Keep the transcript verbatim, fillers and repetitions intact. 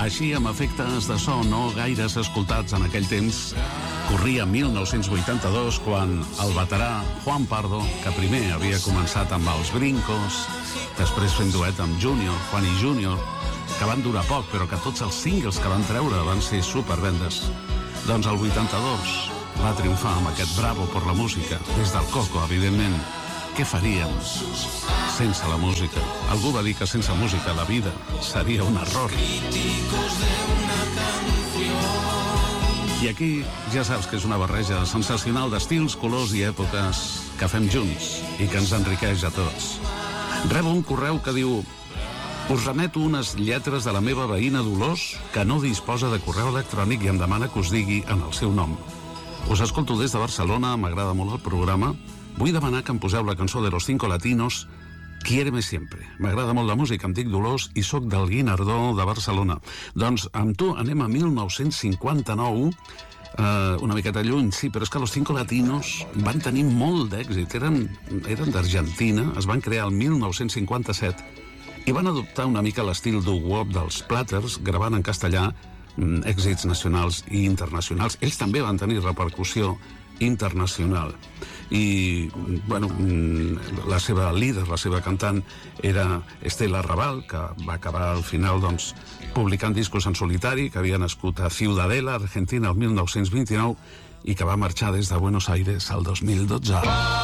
Així, amb efectes de so no gaires escoltats en aquell temps, corria mil nou-cents vuitanta-dos quan el veterà Juan Pardo, que primer havia començat amb els Brincos, després fent duet amb Junior, Juan i Junior, que van durar poc, però que tots els singles que van treure van ser supervendes. Doncs el vuitanta-dos va triomfar amb aquest Bravo por la música, des del Coco, evidentment. Què faríem sense la música? Algú va dir que sense música la vida seria un error. I aquí ja saps que és una barreja sensacional d'estils, colors i èpoques que fem junts i que ens enriqueix a tots. Rebo un correu que diu: us remeto unes lletres de la meva veïna Dolors, que no disposa de correu electrònic i em demana que us digui en el seu nom. Us escolto des de Barcelona, m'agrada molt el programa. Vull demanar que em poseu la cançó de Los Cinco Latinos, Quiéreme Siempre. M'agrada molt la música, em dic Dolors i sóc del Guinardó de Barcelona. Doncs amb tu anem a mil nou-cents cinquanta-nou, eh, una miqueta lluny, sí, però és que Los Cinco Latinos van tenir molt d'èxit. Eren, eren d'Argentina, es van crear el mil nou-cents cinquanta-set i van adoptar una mica l'estil doo-wop dels Platters, gravant en castellà mm, èxits nacionals i internacionals. Ells també van tenir repercussió internacional. I, bueno, la seva líder, la seva cantant, era Estela Raval, que va acabar al final, doncs, publicant discos en solitari, que havia nascut a Ciudadela, Argentina, el mil nou-cents vint-i-nou, i que va marxar des de Buenos Aires al dos mil dotze.